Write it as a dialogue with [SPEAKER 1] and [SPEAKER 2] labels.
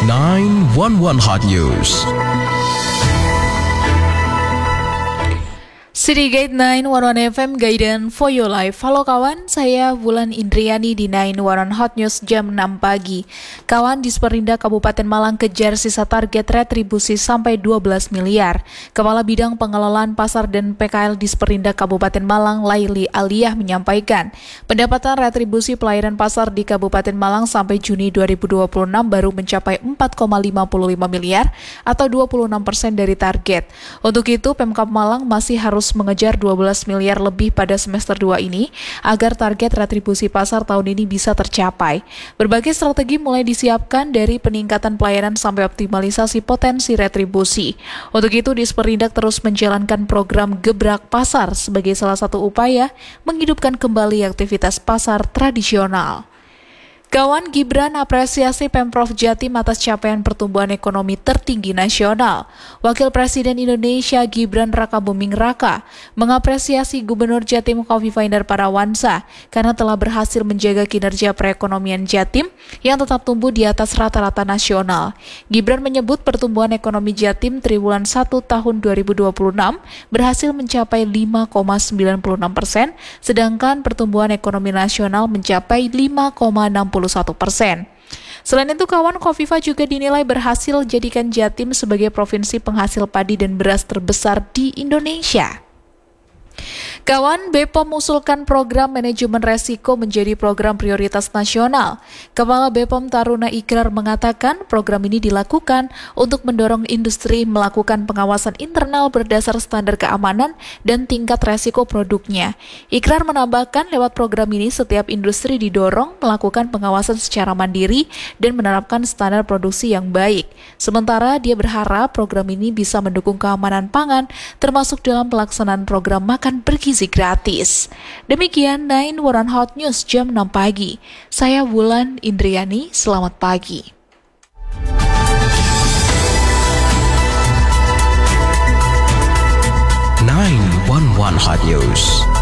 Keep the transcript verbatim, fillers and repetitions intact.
[SPEAKER 1] nine one one Hot News.
[SPEAKER 2] Citygate nine one one F M Guidance for Your Life. Halo kawan, saya Wulan Indriani di nine one one Hot News jam enam pagi. Kawan, Disperindak Kabupaten Malang kejar sisa target retribusi sampai dua belas miliar. Kepala Bidang Pengelolaan Pasar dan P K L Disperindak Kabupaten Malang, Laili Aliyah menyampaikan, pendapatan retribusi pelayanan pasar di Kabupaten Malang sampai Juni dua ribu dua puluh enam baru mencapai empat koma lima puluh lima miliar atau dua puluh enam persen dari target. Untuk itu, Pemkab Malang masih harus mengejar dua belas miliar lebih pada semester dua ini agar target retribusi pasar tahun ini bisa tercapai. Berbagai strategi mulai disiapkan dari peningkatan pelayanan sampai optimalisasi potensi retribusi. Untuk itu, Disperindak terus menjalankan program Gebrak Pasar sebagai salah satu upaya menghidupkan kembali aktivitas pasar tradisional. Kawan, Gibran apresiasi Pemprov Jatim atas capaian pertumbuhan ekonomi tertinggi nasional. Wakil Presiden Indonesia Gibran Rakabuming Raka mengapresiasi Gubernur Jatim Khofifah Indar Parawansa karena telah berhasil menjaga kinerja perekonomian Jatim yang tetap tumbuh di atas rata-rata nasional. Gibran menyebut pertumbuhan ekonomi Jatim triwulan satu tahun dua ribu dua puluh enam berhasil mencapai lima koma sembilan enam persen, sedangkan pertumbuhan ekonomi nasional mencapai lima koma enam satu persen. Selain itu, kawan, Khofifah juga dinilai berhasil jadikan Jatim sebagai provinsi penghasil padi dan beras terbesar di Indonesia. Kawan, B P O M mengusulkan program manajemen resiko menjadi program prioritas nasional. Kepala B P O M Taruna Ikrar mengatakan program ini dilakukan untuk mendorong industri melakukan pengawasan internal berdasar standar keamanan dan tingkat resiko produknya. Ikrar menambahkan lewat program ini setiap industri didorong melakukan pengawasan secara mandiri dan menerapkan standar produksi yang baik. Sementara dia berharap program ini bisa mendukung keamanan pangan termasuk dalam pelaksanaan program makan bergizi gratis. Demikian nine one one Hot News jam enam pagi. Saya Wulan Indriani, selamat pagi.
[SPEAKER 1] nine one one Hot News.